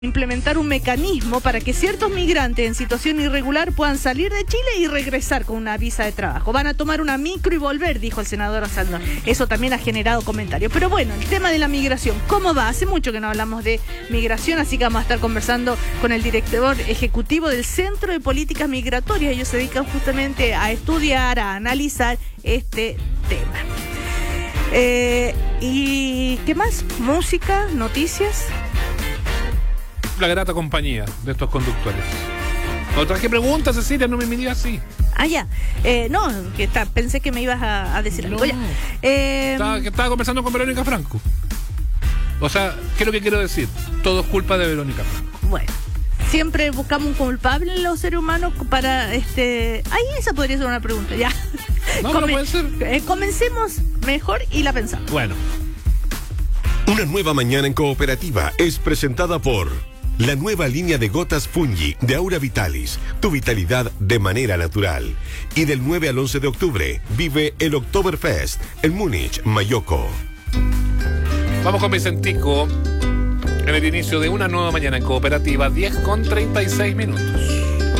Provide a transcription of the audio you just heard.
implementar un mecanismo para que ciertos migrantes en situación irregular puedan salir de Chile y regresar con una visa de trabajo. Van a tomar una micro y volver, dijo el senador Osandón. Eso también ha generado comentarios. Pero bueno, el tema de la migración, ¿cómo va? Hace mucho que no hablamos de migración, así que vamos a estar conversando con el director ejecutivo del Centro de Políticas Migratorias. Ellos se dedican justamente a estudiar, a analizar este tema. ¿Y qué más? ¿Música? ¿Noticias? La grata compañía de estos conductores. No traje preguntas, Cecilia, no me miré así. Ah, ya. No, pensé que me ibas a decir algo. Ya. Estaba conversando con Verónica Franco. O sea, ¿qué es lo que quiero decir? Todo es culpa de Verónica Franco. Bueno, siempre buscamos un culpable en los seres humanos para Ahí esa podría ser una pregunta, ya. No, pero puede ser. Comencemos mejor y la pensamos. Bueno. Una nueva mañana en Cooperativa es presentada por la nueva línea de gotas Fungi de Aura Vitalis, tu vitalidad de manera natural. Y del 9 al 11 de octubre vive el Oktoberfest en Múnich, Mayoko. Vamos con Vicentico en el inicio de una nueva mañana en Cooperativa, 10:36.